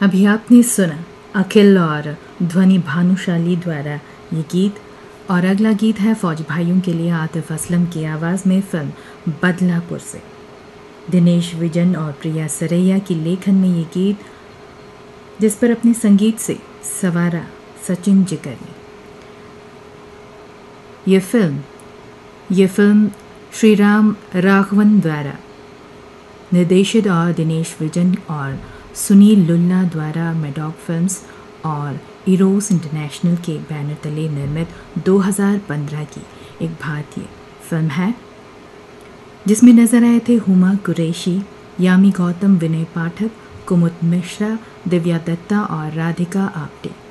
अभी आपने सुना अखिल और ध्वनि भानुशाली द्वारा ये गीत, और अगला गीत है फौज भाइयों के लिए आतिफ असलम की आवाज़ में फिल्म बदलापुर से। दिनेश विजन और प्रिया सरैया की लेखन में ये गीत, जिस पर अपने संगीत से सवारा सचिन जिगर ने। ये फिल्म श्री राम राघवन द्वारा निर्देशित और दिनेश विजन और सुनील लुल्ला द्वारा मेडॉक फिल्म्स और इरोस इंटरनेशनल के बैनर तले निर्मित 2015 की एक भारतीय फिल्म है, जिसमें नजर आए थे हुमा कुरैशी, यामी गौतम, विनय पाठक, कुमुद मिश्रा, दिव्या दत्ता और राधिका आप्टे।